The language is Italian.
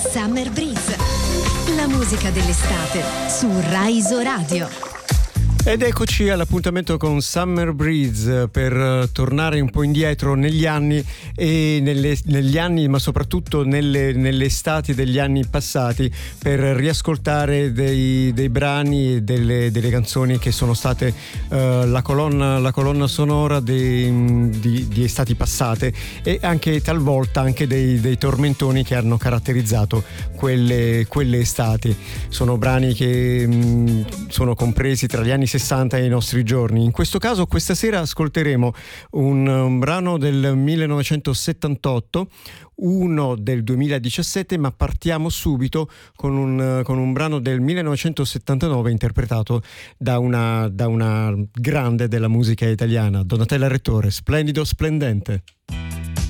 Summer Breeze, la musica dell'estate su Rai Radio. Ed eccoci all'appuntamento con Summer Breeze per tornare un po' indietro negli anni e negli anni, ma soprattutto nelle estati degli anni passati, per riascoltare dei brani e delle canzoni che sono state la colonna sonora di estati passate, e anche talvolta anche dei tormentoni che hanno caratterizzato quelle estati. Sono brani che sono compresi tra gli anni 60 e i nostri giorni. In questo caso, questa sera ascolteremo un brano del 1978, uno del 2017, ma partiamo subito con un brano del 1979 interpretato da una grande della musica italiana, Donatella Rettore, Splendido Splendente.